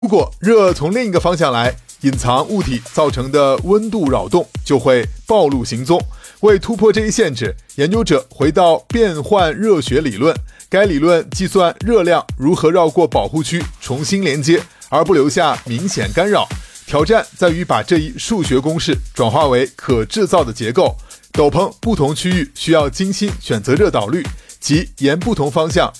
如果热从另一个方向来，隐藏物体造成的温度扰动就会暴露行踪。为突破这一限制，研究者回到变换热学理论，该理论计算热量如何绕过保护区重新连接，而不留下明显干扰。挑战在于把这一数学公式转化为可制造的结构。斗篷不同区域需要精心选择热导率，即沿不同方向